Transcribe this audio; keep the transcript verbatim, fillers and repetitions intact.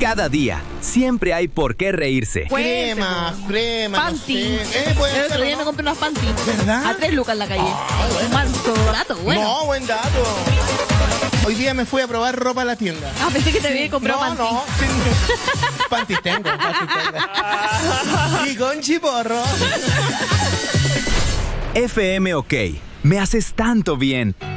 Cada día, siempre hay por qué reírse. Crema, crema, Panty. no sé. Eh, puede El otro ser, día ¿no? me compré unas panty. ¿Verdad? A tres lucas en la calle. Un manso dato, bueno. No, buen dato. Hoy día me fui a probar ropa a la tienda. Ah, pensé que te había comprado No, panty. no, sí, panties tengo, panties tengo. Y con chiporro. F M OK. Me haces tanto bien.